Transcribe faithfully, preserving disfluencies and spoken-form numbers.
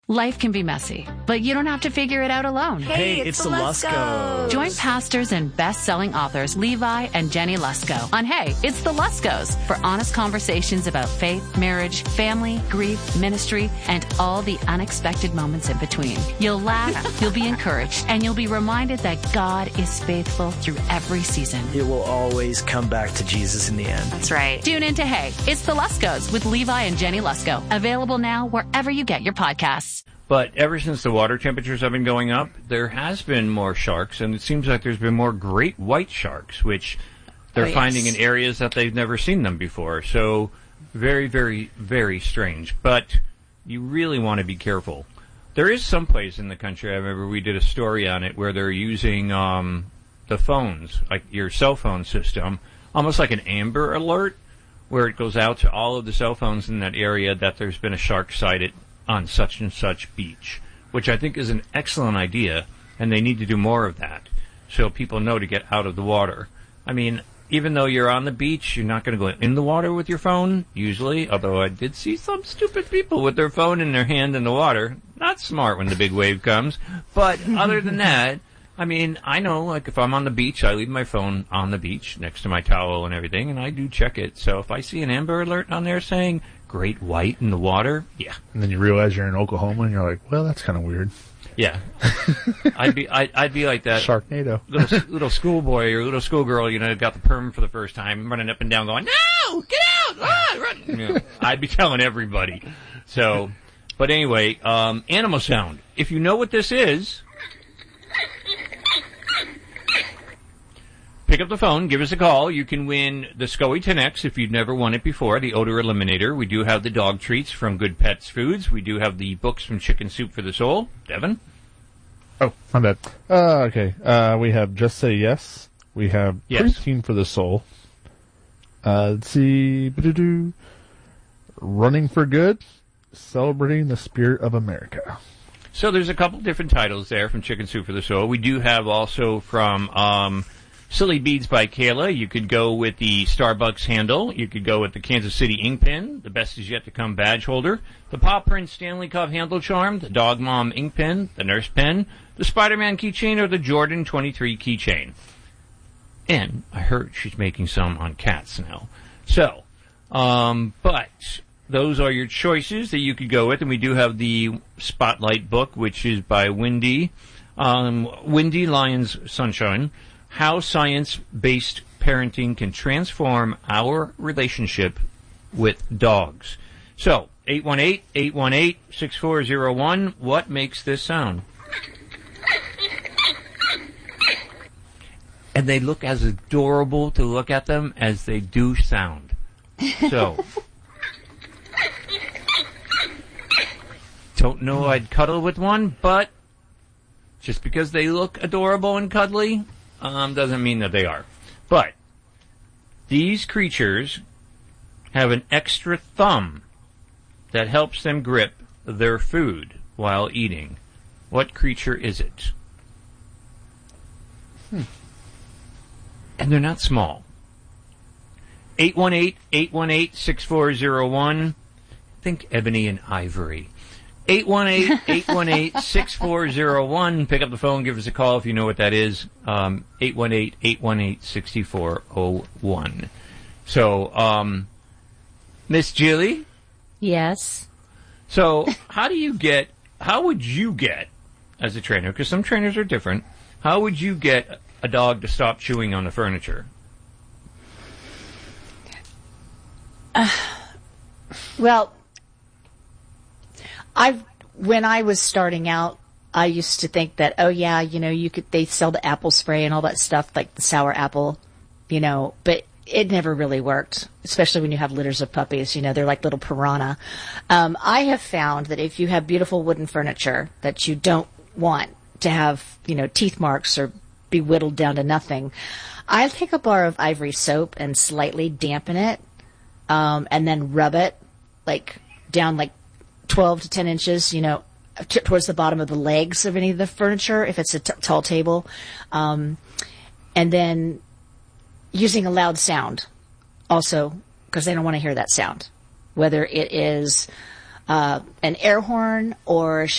Life can be messy, but you don't have to figure it out alone. Hey, Hey, it's, it's the the Luskos. Join pastors and best-selling authors Levi and Jenny Lusko on Hey, It's the Luskos for honest conversations about faith, marriage, family, grief, ministry, and all the unexpected moments in between. You'll laugh, you'll be encouraged, and you'll be reminded that God is faithful through every season. It will always come back to Jesus in the end. That's right. Tune in to Hey, It's the Luskos with Levi and Jenny Lusko. Available now wherever you get your podcasts. But ever since the water temperatures have been going up, there has been more sharks, and it seems like there's been more great white sharks, which they're Oh, yes. finding in areas that they've never seen them before. So very, very, very strange. But you really want to be careful. There is some place in the country, I remember we did a story on it, where they're using um, the phones, like your cell phone system, almost like an Amber Alert, where it goes out to all of the cell phones in that area that there's been a shark sighted on such and such beach, which I think is an excellent idea, and they need to do more of that so people know to get out of the water. I mean, even though you're on the beach, you're not going to go in the water with your phone, usually, although I did see some stupid people with their phone in their hand in the water. Not smart when the big wave comes. But other than that, I mean, I know, like, if I'm on the beach, I leave my phone on the beach next to my towel and everything, and I do check it. So if I see an Amber Alert on there saying great white in the water, yeah. And then you realize you're in Oklahoma, and you're like, well, that's kind of weird. Yeah. I'd be I'd, I'd be like that Sharknado. little, little schoolboy or little schoolgirl, you know, got the perm for the first time, running up and down going, no, get out, ah, run. You know, I'd be telling everybody. So, but anyway, um, animal sound. If you know what this is, pick up the phone, give us a call. You can win the SCOE ten X if you've never won it before, the odor eliminator. We do have the dog treats from Good Pets Foods. We do have the books from Chicken Soup for the Soul. Devin? Oh, my bad. Uh, okay. Uh, we have Just Say Yes. We have Yes. Preteen for the Soul. Uh, let's see. Ba-do-do. Running for Good. Celebrating the Spirit of America. So there's a couple different titles there from Chicken Soup for the Soul. We do have also from um, Silly Beads by Kayla. You could go with the Starbucks handle. You could go with the Kansas City ink pen, the Best Is Yet to Come badge holder, the Paw Print Stanley Cup handle charm, the Dog Mom ink pen, the Nurse pen, the Spider-Man keychain, or the Jordan twenty-three keychain. And I heard she's making some on cats now. So, um, but those are your choices that you could go with. And we do have the Spotlight book, which is by Wendy, um, Wendy Lyons Sunshine. How science-based parenting can transform our relationship with dogs. So, eight one eight, eight one eight, six four zero one, what makes this sound? And they look as adorable to look at them as they do sound. So, don't know I'd cuddle with one, but just because they look adorable and cuddly, Um, doesn't mean that they are. But these creatures have an extra thumb that helps them grip their food while eating. What creature is it? Hmm. And they're not small. eight one eight, eight one eight, six four zero one. Think ebony and ivory. eight one eight, eight one eight, six four zero one. Pick up the phone, give us a call if you know what that is. Um, eight one eight, eight one eight, six four zero one. So, um, Miss Jilly? Yes. So, how do you get, how would you get, as a trainer, because some trainers are different, how would you get a dog to stop chewing on the furniture? Uh, well... I when I was starting out, I used to think that, oh yeah, you know, you could they sell the apple spray and all that stuff, like the sour apple, you know, but it never really worked, especially when you have litters of puppies. You know, they're like little piranha. Um, I have found that if you have beautiful wooden furniture that you don't want to have, you know, teeth marks or be whittled down to nothing, I'll take a bar of ivory soap and slightly dampen it, um, and then rub it like down like twelve to ten inches, you know, t- towards the bottom of the legs of any of the furniture, if it's a t- tall table. Um, and then using a loud sound also, because they don't want to hear that sound, whether it is uh, an air horn or